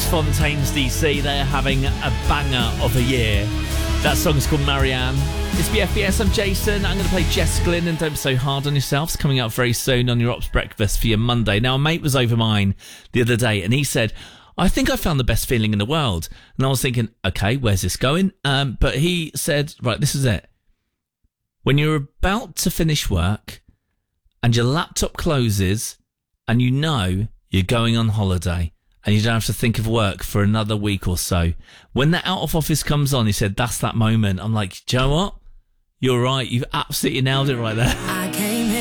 Fontaines DC. They're having a banger of a year. That song's called Marianne. It's BFBS. I'm Jason. I'm going to play Jess Glynn and Don't Be So Hard on Yourself. It's coming up very soon on your Ops Breakfast for your Monday. Now, a mate was over mine the other day and he said, I think I found the best feeling in the world. And I was thinking, okay, where's this going? But he said, right, this is it. When you're about to finish work and your laptop closes and you know you're going on holiday and you don't have to think of work for another week or so. When the out of office comes on, he said, that's that moment. I'm like, do you know what? You're right. You've absolutely nailed it right there.